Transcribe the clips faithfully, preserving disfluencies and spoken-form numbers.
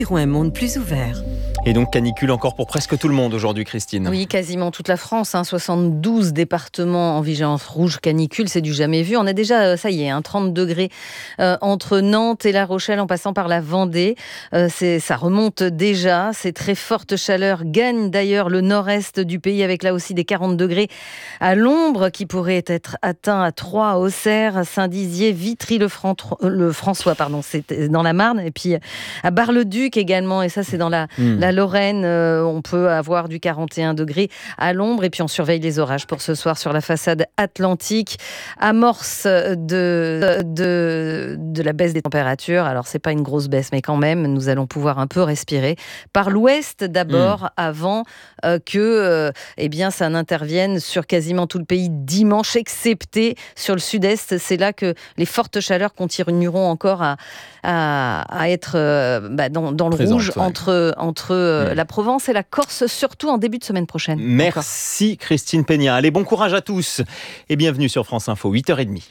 Un monde plus ouvert. Et donc canicule encore pour presque tout le monde aujourd'hui, Christine. Oui, quasiment toute la France, hein, soixante-douze départements en vigilance rouge canicule, c'est du jamais vu. On a déjà, ça y est, hein, trente degrés euh, entre Nantes et La Rochelle en passant par la Vendée. Euh, c'est, ça remonte déjà. Ces très fortes chaleurs gagnent d'ailleurs le nord-est du pays avec là aussi des quarante degrés à l'ombre qui pourraient être atteints à Troyes, Auxerre, Saint-Dizier, Vitry-le-François, pardon, c'est dans la Marne, et puis à Bar-le-Duc également, et ça c'est dans la, mmh. la Lorraine, euh, on peut avoir du quarante et un degrés à l'ombre, et puis on surveille les orages pour ce soir sur la façade atlantique. Amorce de, de, de la baisse des températures, alors c'est pas une grosse baisse, mais quand même, nous allons pouvoir un peu respirer. Par l'ouest d'abord, mmh. avant euh, que euh, eh bien, ça n'intervienne sur quasiment tout le pays dimanche, excepté sur le sud-est, c'est là que les fortes chaleurs continueront encore à, à, à être euh, bah, dans, dans le Présente, rouge ouais. entre, entre euh, mmh. la Provence et la Corse, surtout en début de semaine prochaine. Merci encore. Christine Peña. Allez, bon courage à tous et bienvenue sur France Info, huit heures trente.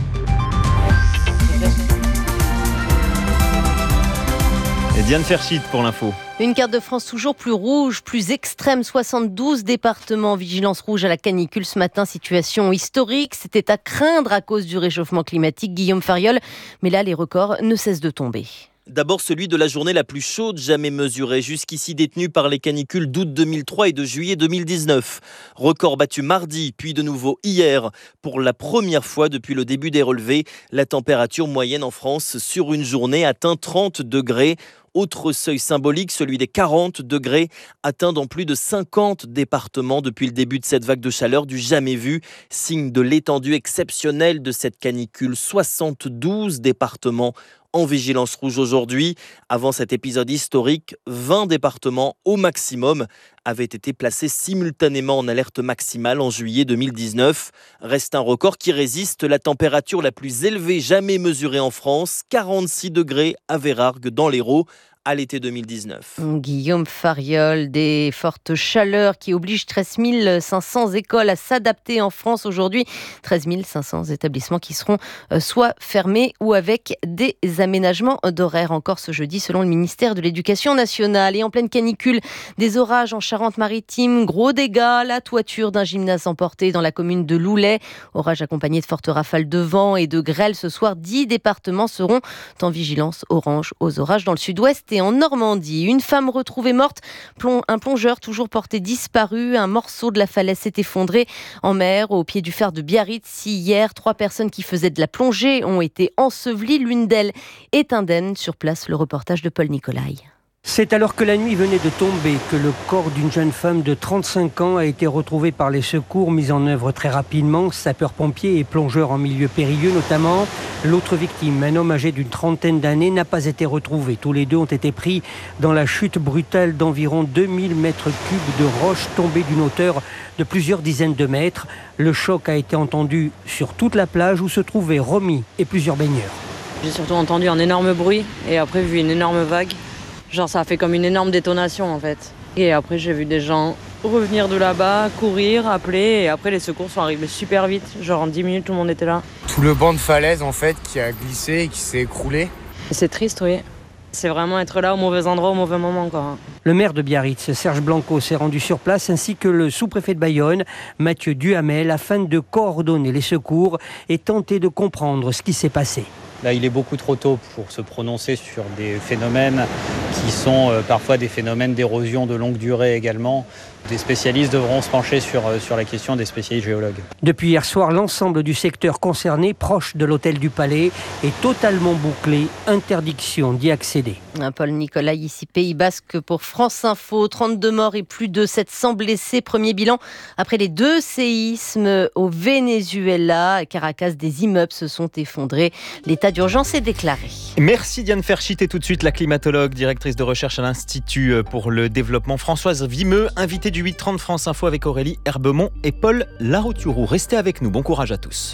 Et Diane Ferchit pour l'info. Une carte de France toujours plus rouge, plus extrême, soixante-douze départements en vigilance rouge à la canicule ce matin, situation historique. C'était à craindre à cause du réchauffement climatique, Guillaume Fariol. Mais là, les records ne cessent de tomber. D'abord celui de la journée la plus chaude jamais mesurée, jusqu'ici détenue par les canicules d'août deux mille trois et de juillet deux mille dix-neuf. Record battu mardi, puis de nouveau hier. Pour la première fois depuis le début des relevés, la température moyenne en France sur une journée atteint trente degrés. Autre seuil symbolique, celui des quarante degrés, atteint dans plus de cinquante départements depuis le début de cette vague de chaleur du jamais vu. Signe de l'étendue exceptionnelle de cette canicule. soixante-douze départements en vigilance rouge aujourd'hui. Avant cet épisode historique, vingt départements au maximum avaient été placés simultanément en alerte maximale en juillet deux mille dix-neuf. Reste un record qui résiste, la température la plus élevée jamais mesurée en France, quarante-six degrés à Vérargues dans l'Hérault, à l'été deux mille dix-neuf. Guillaume Fariol, des fortes chaleurs qui obligent treize mille cinq cents écoles à s'adapter en France aujourd'hui. treize mille cinq cents établissements qui seront soit fermés ou avec des aménagements d'horaires encore ce jeudi selon le ministère de l'Éducation nationale. Et en pleine canicule, des orages en Charente-Maritime, gros dégâts, la toiture d'un gymnase emporté dans la commune de Loulay. Orage accompagné de fortes rafales de vent et de grêle. Ce soir, dix départements seront en vigilance orange aux orages dans le sud-ouest et en Normandie. Une femme retrouvée morte, un plongeur toujours porté disparu. Un morceau de la falaise s'est effondré en mer au pied du phare de Biarritz. Hier, trois personnes qui faisaient de la plongée ont été ensevelies. L'une d'elles est indemne. Sur place, le reportage de Paul Nicolai. C'est alors que la nuit venait de tomber que le corps d'une jeune femme de trente-cinq ans a été retrouvé par les secours mis en œuvre très rapidement, sapeurs-pompiers et plongeurs en milieu périlleux notamment. L'autre victime, un homme âgé d'une trentaine d'années, n'a pas été retrouvé. Tous les deux ont été pris dans la chute brutale d'environ deux mille mètres cubes de roches tombées d'une hauteur de plusieurs dizaines de mètres. Le choc a été entendu sur toute la plage où se trouvaient Romy et plusieurs baigneurs. J'ai surtout entendu un énorme bruit et après vu une énorme vague. Genre ça a fait comme une énorme détonation en fait. Et après j'ai vu des gens revenir de là-bas, courir, appeler et après les secours sont arrivés super vite. Genre en dix minutes tout le monde était là. Tout le banc de falaise en fait qui a glissé et qui s'est écroulé. C'est triste oui. C'est vraiment être là au mauvais endroit au mauvais moment quoi. Le maire de Biarritz, Serge Blanco, s'est rendu sur place ainsi que le sous-préfet de Bayonne, Mathieu Duhamel, afin de coordonner les secours et tenter de comprendre ce qui s'est passé. Là, il est beaucoup trop tôt pour se prononcer sur des phénomènes qui sont euh, parfois des phénomènes d'érosion de longue durée également. Des spécialistes devront se pencher sur, euh, sur la question des spécialistes géologues. Depuis hier soir, l'ensemble du secteur concerné, proche de l'hôtel du Palais, est totalement bouclé. Interdiction d'y accéder. Paul Nicolai, ici Pays Basque pour France Info. trente-deux morts et plus de sept cents blessés. Premier bilan après les deux séismes au Venezuela. À Caracas, des immeubles se sont effondrés. L'état d'urgence est déclaré. Merci Diane Ferchit et tout de suite la climatologue, directrice de recherche à l'Institut pour le développement Françoise Vimeux, invitée du huit trente France Info avec Aurélie Herbemont et Paul Larouturou. Restez avec nous, bon courage à tous.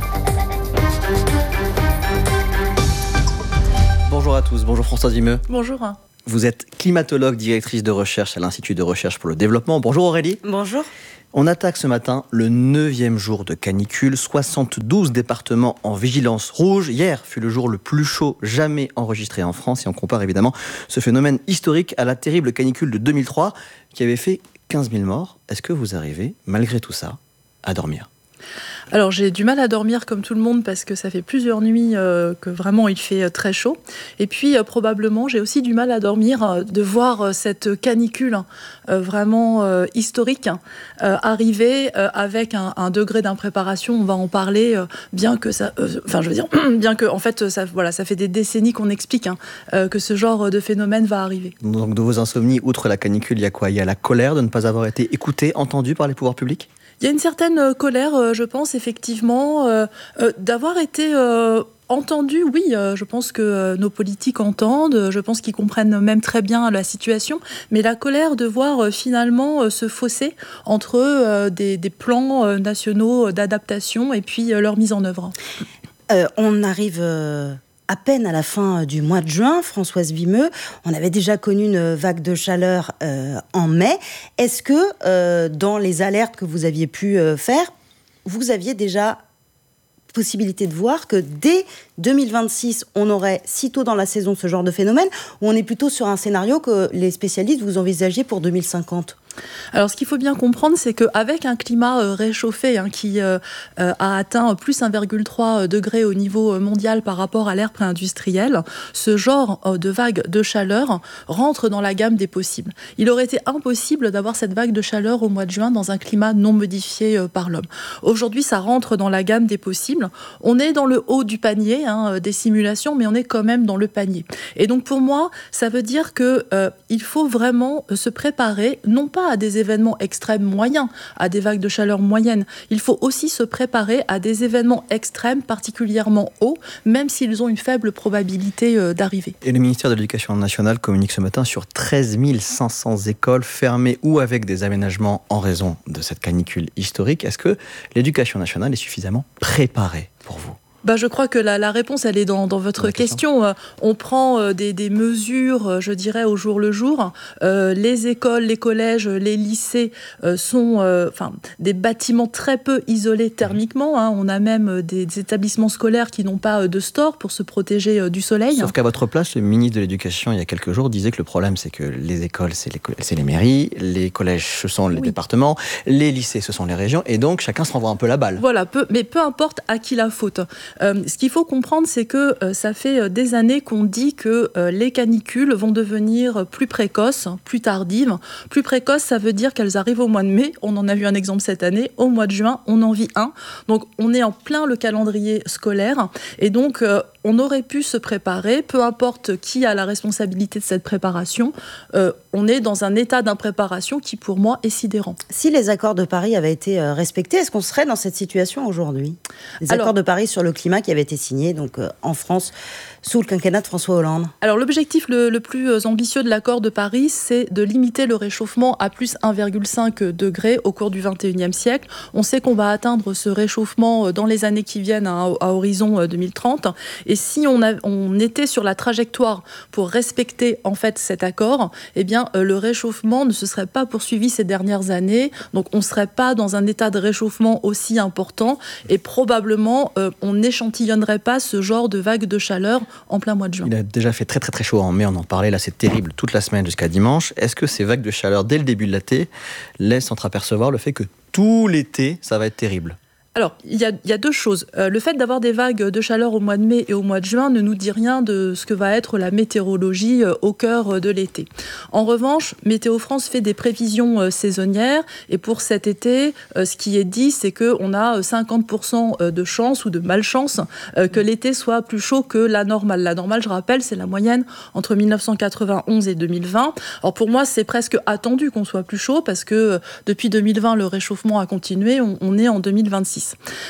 Bonjour à tous, bonjour Françoise Vimeux. Bonjour. Vous êtes climatologue, directrice de recherche à l'Institut de recherche pour le développement. Bonjour Aurélie. Bonjour. On attaque ce matin le neuvième jour de canicule, soixante-douze départements en vigilance rouge. Hier fut le jour le plus chaud jamais enregistré en France et on compare évidemment ce phénomène historique à la terrible canicule de deux mille trois qui avait fait quinze mille morts. Est-ce que vous arrivez, malgré tout ça, à dormir ? Alors j'ai du mal à dormir comme tout le monde parce que ça fait plusieurs nuits euh, que vraiment il fait euh, très chaud. Et puis euh, probablement j'ai aussi du mal à dormir euh, de voir euh, cette canicule euh, vraiment euh, historique euh, arriver euh, avec un, un degré d'impréparation. On va en parler, euh, bien que ça, euh, enfin je veux dire, bien que en fait ça, voilà, ça fait des décennies qu'on explique hein, euh, que ce genre de phénomène va arriver. Donc de vos insomnies, outre la canicule, il y a quoi ? Il y a la colère de ne pas avoir été écouté, entendu par les pouvoirs publics ? Il y a une certaine colère, je pense, effectivement, euh, euh, d'avoir été euh, entendu. Oui, euh, je pense que euh, nos politiques entendent, je pense qu'ils comprennent même très bien la situation, mais la colère de voir euh, finalement euh, se fausser entre euh, des, des plans euh, nationaux d'adaptation et puis euh, leur mise en œuvre. Euh, on arrive... Euh... à peine à la fin du mois de juin, Françoise Vimeux, on avait déjà connu une vague de chaleur euh, en mai. Est-ce que euh, dans les alertes que vous aviez pu euh, faire, vous aviez déjà possibilité de voir que dès deux mille vingt-six, on aurait sitôt dans la saison ce genre de phénomène, ou on est plutôt sur un scénario que les spécialistes vous envisagiez pour deux mille cinquante ? Alors, ce qu'il faut bien comprendre, c'est qu'avec un climat euh, réchauffé hein, qui euh, euh, a atteint plus un virgule trois degré au niveau mondial par rapport à l'ère pré-industrielle, ce genre euh, de vague de chaleur rentre dans la gamme des possibles. Il aurait été impossible d'avoir cette vague de chaleur au mois de juin dans un climat non modifié euh, par l'homme. Aujourd'hui, ça rentre dans la gamme des possibles. On est dans le haut du panier hein, des simulations, mais on est quand même dans le panier. Et donc, pour moi, ça veut dire qu'il euh, faut vraiment se préparer, non pas à des événements extrêmes moyens, à des vagues de chaleur moyennes. Il faut aussi se préparer à des événements extrêmes particulièrement hauts, même s'ils ont une faible probabilité euh, d'arriver. Et le ministère de l'Éducation nationale communique ce matin sur treize mille cinq cents écoles fermées ou avec des aménagements en raison de cette canicule historique. Est-ce que l'Éducation nationale est suffisamment préparée pour vous ? Bah, je crois que la, la réponse, elle est dans, dans votre question. question. Euh, on prend euh, des, des mesures, euh, je dirais, au jour le jour. Euh, les écoles, les collèges, les lycées euh, sont euh, des bâtiments très peu isolés thermiquement. Hein. On a même des, des établissements scolaires qui n'ont pas euh, de store pour se protéger euh, du soleil. Sauf qu'à votre place, le ministre de l'Éducation, il y a quelques jours, disait que le problème, c'est que les écoles, c'est les, c'est les mairies, les collèges, ce sont les oui. départements, les lycées, ce sont les régions, et donc chacun se renvoie un peu la balle. Voilà, peu, mais peu importe à qui la faute. Euh, ce qu'il faut comprendre, c'est que euh, ça fait euh, des années qu'on dit que euh, les canicules vont devenir plus précoces, plus tardives. Plus précoces, ça veut dire qu'elles arrivent au mois de mai. On en a vu un exemple cette année. Au mois de juin, on en vit un. Donc, on est en plein le calendrier scolaire. Et donc, euh, on aurait pu se préparer, peu importe qui a la responsabilité de cette préparation. Euh, on est dans un état d'impréparation qui, pour moi, est sidérant. Si les accords de Paris avaient été euh, respectés, est-ce qu'on serait dans cette situation aujourd'hui ? Les Alors, accords de Paris sur le climat qui avaient été signés donc, euh, en France sous le quinquennat de François Hollande. Alors l'objectif le, le plus ambitieux de l'accord de Paris, c'est de limiter le réchauffement à plus un virgule cinq degré au cours du vingt et unième siècle. On sait qu'on va atteindre ce réchauffement dans les années qui viennent à, à horizon deux mille trente. Et si on, a, on était sur la trajectoire pour respecter en fait cet accord, eh bien le réchauffement ne se serait pas poursuivi ces dernières années. Donc on ne serait pas dans un état de réchauffement aussi important et probablement euh, on n'échantillonnerait pas ce genre de vague de chaleur en plein mois de juin. Il a déjà fait très très très chaud en mai, on en parlait, là c'est terrible toute la semaine jusqu'à dimanche. Est-ce que ces vagues de chaleur dès le début de l'été laissent entreapercevoir le fait que tout l'été ça va être terrible ? Alors, il y a, il y a deux choses. Euh, le fait d'avoir des vagues de chaleur au mois de mai et au mois de juin ne nous dit rien de ce que va être la météorologie euh, au cœur de l'été. En revanche, Météo France fait des prévisions euh, saisonnières et pour cet été, euh, ce qui est dit, c'est qu'on a cinquante pour cent de chance ou de malchance euh, que l'été soit plus chaud que la normale. La normale, je rappelle, c'est la moyenne entre mille neuf cent quatre-vingt-onze et deux mille vingt. Alors pour moi, c'est presque attendu qu'on soit plus chaud parce que euh, depuis deux mille vingt, le réchauffement a continué, on, on est en deux mille vingt-six.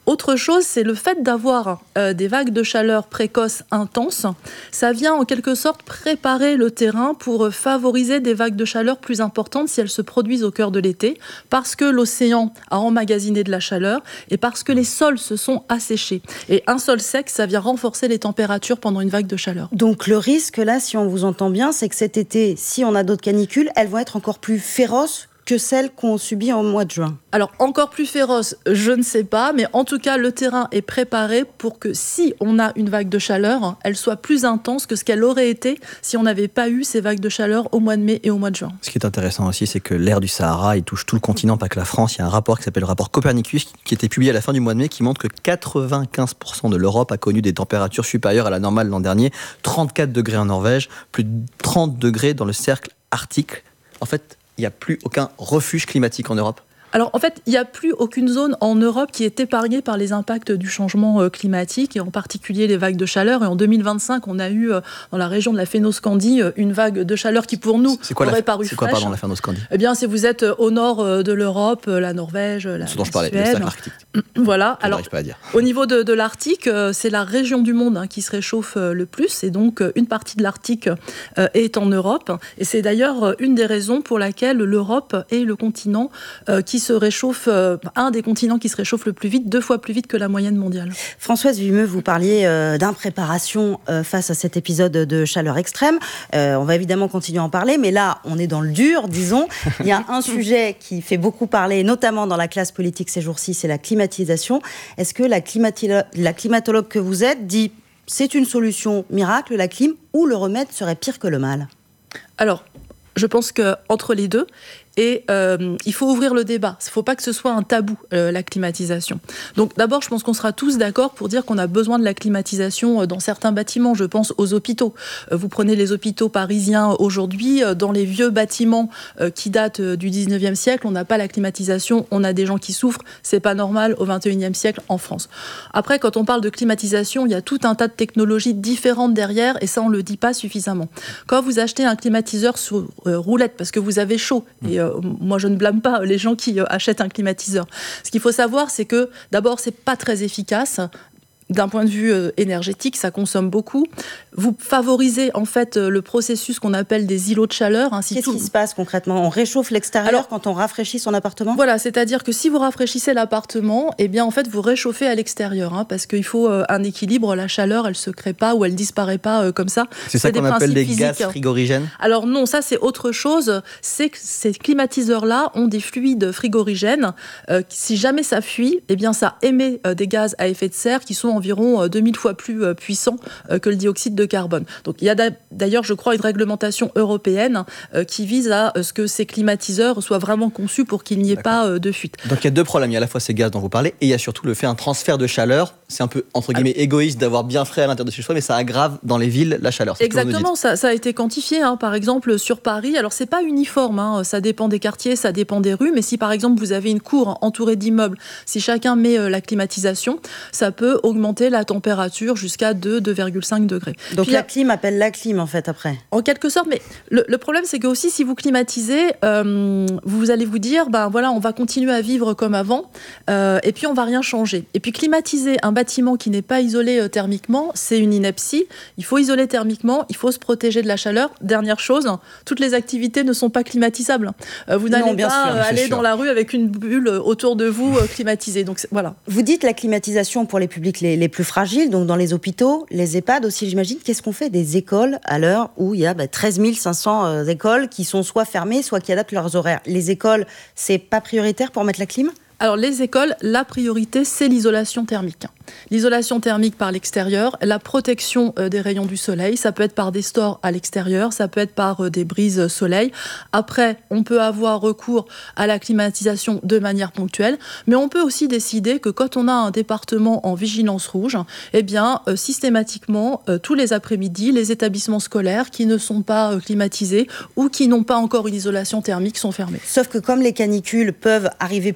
Autre chose, c'est le fait d'avoir euh, des vagues de chaleur précoces intenses. Ça vient en quelque sorte préparer le terrain pour favoriser des vagues de chaleur plus importantes si elles se produisent au cœur de l'été, parce que l'océan a emmagasiné de la chaleur et parce que les sols se sont asséchés. Et un sol sec, ça vient renforcer les températures pendant une vague de chaleur. Donc le risque là, si on vous entend bien, c'est que cet été, si on a d'autres canicules, elles vont être encore plus féroces que celles qu'on subit en mois de juin. Alors, encore plus féroce, je ne sais pas, mais en tout cas, le terrain est préparé pour que si on a une vague de chaleur, elle soit plus intense que ce qu'elle aurait été si on n'avait pas eu ces vagues de chaleur au mois de mai et au mois de juin. Ce qui est intéressant aussi, c'est que l'air du Sahara, il touche tout le continent, pas que la France. Il y a un rapport qui s'appelle le rapport Copernicus, qui était publié à la fin du mois de mai, qui montre que quatre-vingt-quinze pour cent de l'Europe a connu des températures supérieures à la normale l'an dernier. trente-quatre degrés en Norvège, plus de trente degrés dans le cercle arctique. En fait, il n'y a plus aucun refuge climatique en Europe. Alors en fait, il n'y a plus aucune zone en Europe qui est épargnée par les impacts du changement climatique et en particulier les vagues de chaleur. Et en deux mille vingt-cinq, on a eu dans la région de la Fénoscandie une vague de chaleur qui pour nous aurait la, paru c'est quoi, fraîche. pardon, la Fénoscandie ? Eh bien, si vous êtes au nord de l'Europe, la Norvège, la, Ce dont la je parlais, Suède. le cercle arctique. Voilà. Je Alors, n'arrive pas à dire. Au niveau de, de l'Arctique, c'est la région du monde hein, qui se réchauffe le plus. Et donc, une partie de l'Arctique euh, est en Europe. Et c'est d'ailleurs une des raisons pour laquelle l'Europe est le continent euh, qui se réchauffe, euh, un des continents qui se réchauffe le plus vite, deux fois plus vite que la moyenne mondiale. Françoise Vimeux, vous parliez euh, d'impréparation euh, face à cet épisode de chaleur extrême. Euh, on va évidemment continuer à en parler, mais là, on est dans le dur, disons. Il y a un sujet qui fait beaucoup parler, notamment dans la classe politique ces jours-ci, c'est la climatisation. Est-ce que la, climatilo- la climatologue que vous êtes dit c'est une solution miracle, la clim, ou le remède serait pire que le mal ? Alors, je pense qu'entre les deux, et euh, il faut ouvrir le débat. Il ne faut pas que ce soit un tabou, euh, la climatisation. Donc d'abord, je pense qu'on sera tous d'accord pour dire qu'on a besoin de la climatisation dans certains bâtiments. Je pense aux hôpitaux. Euh, vous prenez les hôpitaux parisiens aujourd'hui, euh, dans les vieux bâtiments euh, qui datent euh, du dix-neuvième siècle, on n'a pas la climatisation, on a des gens qui souffrent. C'est pas normal au vingt et unième siècle en France. Après, quand on parle de climatisation, il y a tout un tas de technologies différentes derrière, et ça, on ne le dit pas suffisamment. Quand vous achetez un climatiseur sur euh, roulette, parce que vous avez chaud, et euh, moi, je ne blâme pas les gens qui achètent un climatiseur. Ce qu'il faut savoir, c'est que d'abord, c'est pas très efficace. D'un point de vue euh, énergétique, ça consomme beaucoup. Vous favorisez en fait euh, le processus qu'on appelle des îlots de chaleur. Hein, si Qu'est-ce tout... qui se passe concrètement ? On réchauffe l'extérieur Alors, quand on rafraîchit son appartement ? Voilà, c'est-à-dire que si vous rafraîchissez l'appartement, eh bien en fait vous réchauffez à l'extérieur, hein, parce qu'il faut euh, un équilibre. La chaleur, elle se crée pas ou elle disparaît pas euh, comme ça. C'est, c'est ça qu'on appelle des physiques. Gaz frigorigènes ? Alors non, ça c'est autre chose. C'est que ces climatiseurs-là ont des fluides frigorigènes. Euh, si jamais ça fuit, eh bien ça émet euh, des gaz à effet de serre qui sont environ deux mille fois plus puissant que le dioxyde de carbone. Donc il y a d'ailleurs, je crois, une réglementation européenne qui vise à ce que ces climatiseurs soient vraiment conçus pour qu'il n'y ait D'accord. pas de fuite. Donc il y a deux problèmes. Il y a à la fois ces gaz dont vous parlez et il y a surtout le fait un transfert de chaleur. C'est un peu, entre guillemets, Alors, égoïste d'avoir bien frais à l'intérieur de chez soi, mais ça aggrave dans les villes la chaleur. C'est exactement, ça, ça a été quantifié. Hein, par exemple, sur Paris, alors c'est pas uniforme, hein, ça dépend des quartiers, ça dépend des rues, mais si par exemple vous avez une cour entourée d'immeubles, si chacun met euh, la climatisation, ça peut augmenter la température jusqu'à deux, deux virgule cinq degrés. Donc Puis, la clim appelle la clim en fait après. En quelque sorte, mais le, le problème c'est que aussi si vous climatisez, euh, vous allez vous dire, ben voilà, on va continuer à vivre comme avant, euh, et puis on va rien changer. Et puis climatiser un bâtiment qui n'est pas isolé euh, thermiquement, c'est une ineptie. Il faut isoler thermiquement, il faut se protéger de la chaleur. Dernière chose, toutes les activités ne sont pas climatisables. Euh, vous n'allez non, pas sûr, euh, aller sûr. dans la rue avec une bulle autour de vous euh, climatisée. Donc voilà. Vous dites la climatisation pour les publics les, les plus fragiles, donc dans les hôpitaux, les EHPAD aussi, j'imagine. Qu'est-ce qu'on fait des écoles à l'heure où il y a bah, treize mille cinq cents euh, écoles qui sont soit fermées, soit qui adaptent leurs horaires ? Les écoles, c'est pas prioritaire pour mettre la clim ? Alors les écoles, la priorité, c'est l'isolation thermique. L'isolation thermique par l'extérieur, la protection euh, des rayons du soleil, ça peut être par des stores à l'extérieur, ça peut être par euh, des brises soleil. Après, on peut avoir recours à la climatisation de manière ponctuelle, mais on peut aussi décider que quand on a un département en vigilance rouge, eh bien, euh, systématiquement, euh, tous les après-midi, les établissements scolaires qui ne sont pas euh, climatisés ou qui n'ont pas encore une isolation thermique sont fermés. Sauf que comme les canicules peuvent arriver plus tôt dans la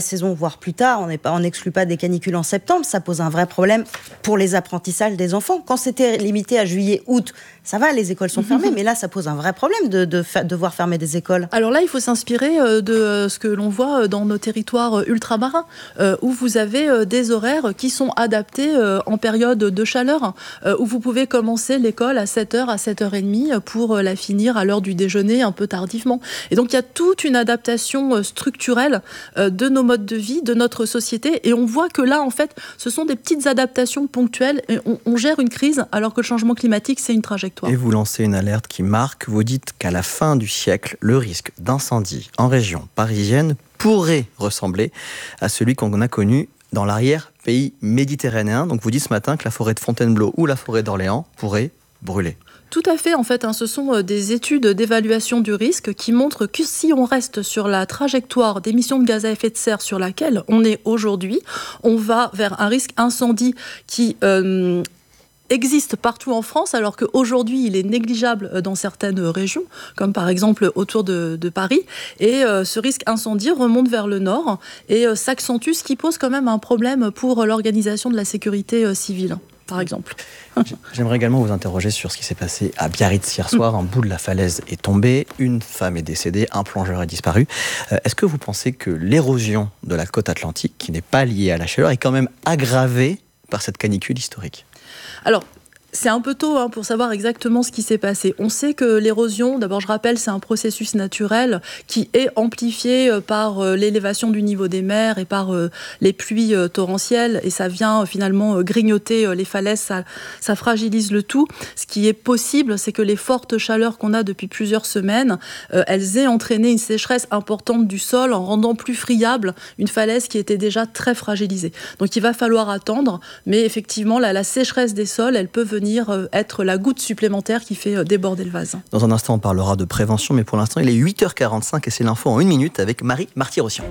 saison, voire plus tard. On n'exclut pas des canicules en septembre. Ça pose un vrai problème pour les apprentissages des enfants. Quand c'était limité à juillet, août, ça va, les écoles sont fermées. Mais là, ça pose un vrai problème de, de fa- devoir fermer des écoles. Alors là, il faut s'inspirer de ce que l'on voit dans nos territoires ultramarins, où vous avez des horaires qui sont adaptés en période de chaleur, où vous pouvez commencer l'école à sept heures, à sept heures trente pour la finir à l'heure du déjeuner un peu tardivement. Et donc, il y a toute une adaptation structurelle de nos modes de vie, de notre société. Et on voit que là, en fait, ce sont des petites adaptations ponctuelles. Et on, on gère une crise alors que le changement climatique, c'est une trajectoire. Et vous lancez une alerte qui marque. Vous dites qu'à la fin du siècle, le risque d'incendie en région parisienne pourrait ressembler à celui qu'on a connu dans l'arrière-pays méditerranéen. Donc vous dites ce matin que la forêt de Fontainebleau ou la forêt d'Orléans pourrait brûler. Tout à fait, en fait, hein, ce sont des études d'évaluation du risque qui montrent que si on reste sur la trajectoire d'émissions de gaz à effet de serre sur laquelle on est aujourd'hui, on va vers un risque incendie qui euh, existe partout en France, alors qu'aujourd'hui, il est négligeable dans certaines régions, comme par exemple autour de, de Paris. Et euh, ce risque incendie remonte vers le nord et euh, s'accentue, ce qui pose quand même un problème pour l'organisation de la sécurité euh, civile, par exemple. J'aimerais également vous interroger sur ce qui s'est passé à Biarritz hier soir. Un bout de la falaise est tombé, une femme est décédée, un plongeur est disparu. Euh, est-ce que vous pensez que l'érosion de la côte atlantique, qui n'est pas liée à la chaleur, est quand même aggravée par cette canicule historique ? Alors, c'est un peu tôt hein, pour savoir exactement ce qui s'est passé. On sait que l'érosion, d'abord je rappelle, c'est un processus naturel qui est amplifié par euh, l'élévation du niveau des mers et par euh, les pluies euh, torrentielles, et ça vient euh, finalement euh, grignoter euh, les falaises, ça, ça fragilise le tout. Ce qui est possible, c'est que les fortes chaleurs qu'on a depuis plusieurs semaines, euh, elles aient entraîné une sécheresse importante du sol en rendant plus friable une falaise qui était déjà très fragilisée. Donc il va falloir attendre, mais effectivement la, la sécheresse des sols, elle peut venir être la goutte supplémentaire qui fait déborder le vase. Dans un instant, on parlera de prévention, mais pour l'instant, il est huit heures quarante-cinq et c'est l'info en une minute avec Marie Marty-Rossian.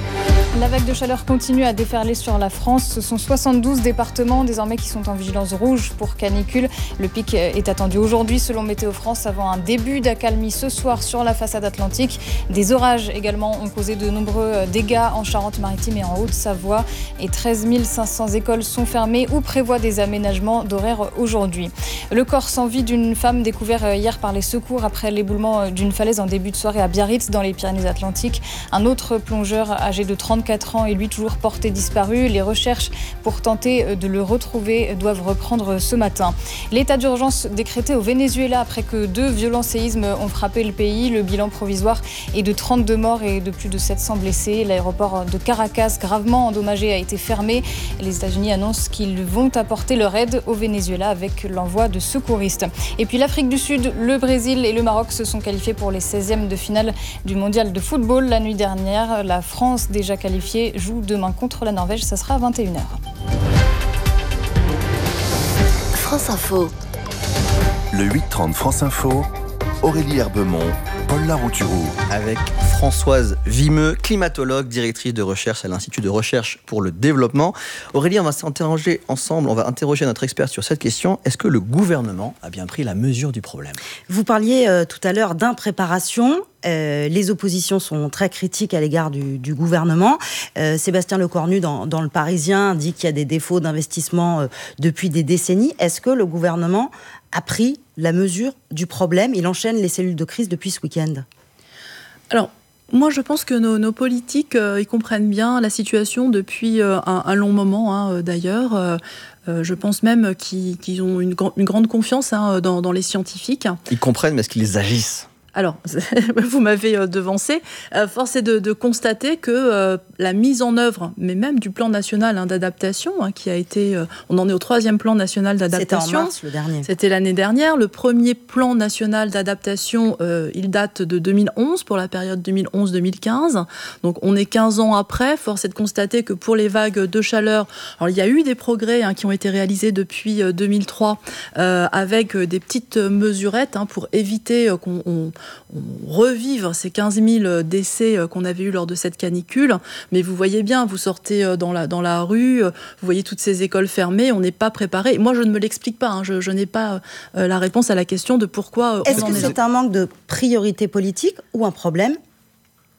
La vague de chaleur continue à déferler sur la France. Ce sont soixante-douze départements désormais qui sont en vigilance rouge pour canicule. Le pic est attendu aujourd'hui selon Météo France avant un début d'accalmie ce soir sur la façade atlantique. Des orages également ont causé de nombreux dégâts en Charente-Maritime et en Haute-Savoie. Et treize mille cinq cents écoles sont fermées ou prévoient des aménagements d'horaires aujourd'hui. Le corps sans vie d'une femme découvert hier par les secours après l'éboulement d'une falaise en début de soirée à Biarritz dans les Pyrénées-Atlantiques. Un autre plongeur âgé de trente-quatre ans et lui toujours porté disparu. Les recherches pour tenter de le retrouver doivent reprendre ce matin. L'état d'urgence décrété au Venezuela après que deux violents séismes ont frappé le pays. Le bilan provisoire est de trente-deux morts et de plus de sept cents blessés. L'aéroport de Caracas, gravement endommagé, a été fermé. Les États-Unis annoncent qu'ils vont apporter leur aide au Venezuela avec l'envoi de secouristes. Et puis l'Afrique du Sud, le Brésil et le Maroc se sont qualifiés pour les seizièmes de finale du mondial de football la nuit dernière. La France, déjà qualifiée, joue demain contre la Norvège, ça sera à vingt et une heures. France Info. Le huit trente France Info, Aurélie Herbemont, Paul Larouturou. Avec Françoise Vimeux, climatologue, directrice de recherche à l'Institut de recherche pour le développement. Aurélie, on va s'interroger ensemble, on va interroger notre expert sur cette question. Est-ce que le gouvernement a bien pris la mesure du problème ? Vous parliez euh, tout à l'heure d'impréparation. Euh, les oppositions sont très critiques à l'égard du, du gouvernement. Euh, Sébastien Lecornu, dans, dans Le Parisien, dit qu'il y a des défauts d'investissement euh, depuis des décennies. Est-ce que le gouvernement a pris la mesure du problème ? Il enchaîne les cellules de crise depuis ce week-end. Alors, moi, je pense que nos, nos politiques, euh, ils comprennent bien la situation depuis euh, un, un long moment, hein, d'ailleurs. Euh, euh, je pense même qu'ils, qu'ils ont une, une grande confiance hein, dans, dans les scientifiques. Ils comprennent, mais est-ce qu'ils agissent ? Alors, vous m'avez devancé. Euh, force est de, de constater que euh, la mise en œuvre, mais même du plan national hein, d'adaptation, hein, qui a été... Euh, on en est au troisième plan national d'adaptation. C'était en mars, le dernier. C'était l'année dernière. Le premier plan national d'adaptation, euh, il date de deux mille onze, pour la période deux mille onze deux mille quinze. Donc, on est quinze ans après. Force est de constater que pour les vagues de chaleur, alors, il y a eu des progrès hein, qui ont été réalisés depuis euh, deux mille trois, euh, avec euh, des petites mesurettes hein, pour éviter euh, qu'on... On, On revive ces quinze mille décès qu'on avait eus lors de cette canicule. Mais vous voyez bien, vous sortez dans la, dans la rue, vous voyez toutes ces écoles fermées, on n'est pas préparé. Moi, je ne me l'explique pas, hein. je, je n'ai pas euh, la réponse à la question de pourquoi... Est-ce que c'est un manque de priorité politique ou un problème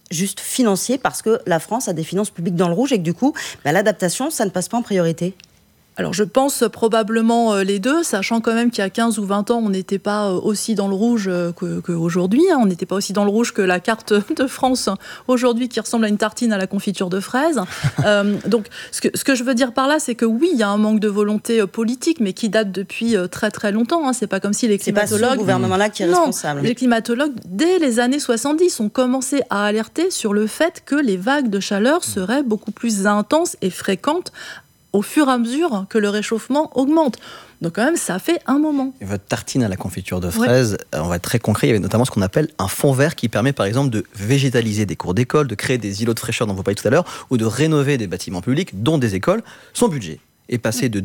juste financier parce que la France a des finances publiques dans le rouge et que du coup, bah, l'adaptation, ça ne passe pas en priorité? Alors je pense probablement les deux, sachant quand même qu'il y a quinze ou vingt ans, on n'était pas aussi dans le rouge qu'aujourd'hui. On n'était pas aussi dans le rouge que la carte de France aujourd'hui qui ressemble à une tartine à la confiture de fraises. euh, donc ce que, ce que je veux dire par là, c'est que oui, il y a un manque de volonté politique, mais qui date depuis très très longtemps. Hein. C'est pas comme si les climatologues... C'est pas ce gouvernement-là qui est non, responsable. Les climatologues, dès les années soixante-dix, ont commencé à alerter sur le fait que les vagues de chaleur seraient beaucoup plus intenses et fréquentes au fur et à mesure que le réchauffement augmente. Donc quand même, ça fait un moment. Et votre tartine à la confiture de fraises, ouais. On va être très concret, il y avait notamment ce qu'on appelle un fond vert qui permet par exemple de végétaliser des cours d'école, de créer des îlots de fraîcheur dont vous parliez tout à l'heure, ou de rénover des bâtiments publics, dont des écoles. Son budget est passé de